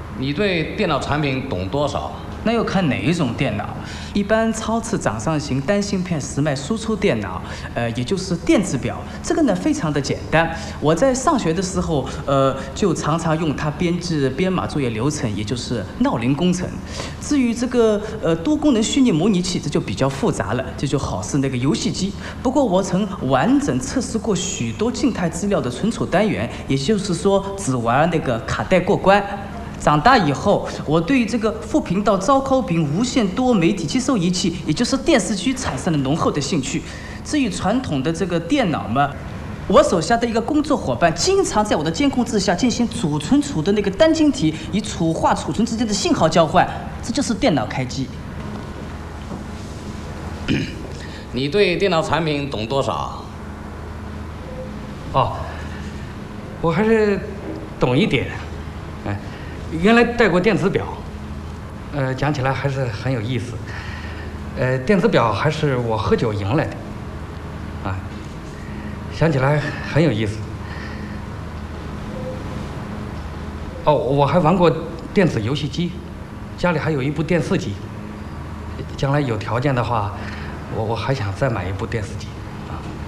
你对电脑产品懂多少？ 那要看哪一种电脑。一般超次掌上型单芯片时脉输出电脑，也就是电子表，这个呢非常的简单。我在上学的时候，就常常用它编制编码作业流程，也就是闹铃工程。至于这个多功能虚拟模拟器，这就比较复杂了，这就好似那个游戏机。不过我曾完整测试过许多静态资料的存储单元，也就是说只玩那个卡带过关。长大以后，我对这个副频道招高频无线多媒体接收仪器，也就是电视机产生了浓厚的兴趣。至于传统的这个电脑嘛，我手下的一个工作伙伴经常在我的监控之下进行主存储的那个单晶体与储化储存之间的信号交换，这就是电脑开机。 你对电脑产品懂多少？ 哦，我还是懂一点。原来带过电子表，讲起来还是很有意思。电子表还是我喝酒赢来的，啊，想起来很有意思。哦，我还玩过电子游戏机，家里还有一部电视机。将来有条件的话，我还想再买一部电视机。